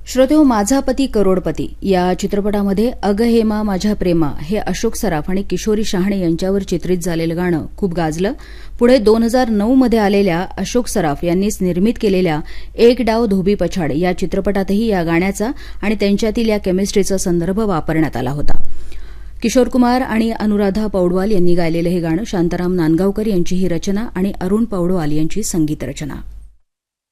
श्रोतेहो, माझा पती करोडपती या चित्रपटामध्ये अग हेमा माझ्या प्रेमा हे अशोक सराफ आणि किशोरी शहाणे यांच्यावर चित्रित झालेलं गाणं खूप गाजलं. पुढे 2009 मध्ये आलेल्या अशोक सराफ यांनीच निर्मित केलेल्या एक डाव धोबी पछाड या चित्रपटातही या गाण्याचा आणि त्यांच्यातील या केमिस्ट्रीचा संदर्भ वापरण्यात आला होता. किशोर कुमार आणि अनुराधा पौडवाल यांनी गायलेलं हे गाणं शांताराम नांदगावकर यांची ही रचना आणि अरुण पौडवाल यांची संगीत रचना.